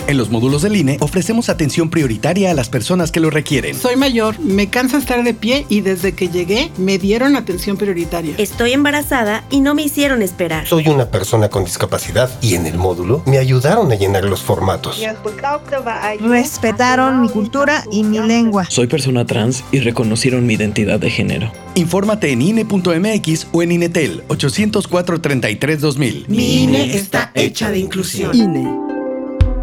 En los módulos del INE ofrecemos atención prioritaria a las personas que lo requieren. Soy mayor, me cansa estar de pie y desde que llegué me dieron atención prioritaria. Estoy embarazada y no me hicieron esperar. Soy una persona con discapacidad y en el módulo me ayudaron a llenar los formatos. Respetaron mi cultura y mi lengua. Soy persona trans y reconocieron mi identidad de género. Infórmate en INE.mx o en INETEL 804-33-2000. Mi INE está hecha de inclusión. INE.